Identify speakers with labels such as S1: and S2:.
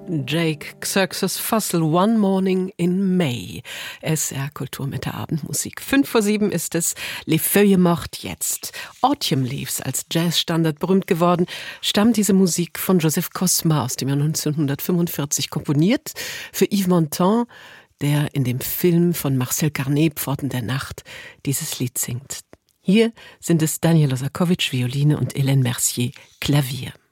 S1: Jake Xerxes Fussell, One Morning in May. SR Kultur mit der Abendmusik. 5:07 ist es. Les Feuilles Mortes jetzt. Autumn Leaves als Jazzstandard berühmt geworden, stammt diese Musik von Joseph Cosma aus dem Jahr 1945 komponiert für Yves Montand, der in dem Film von Marcel Carné, Pforten der Nacht, dieses Lied singt. Hier sind es Daniel Osakovitch, Violine und Hélène Mercier, Klavier.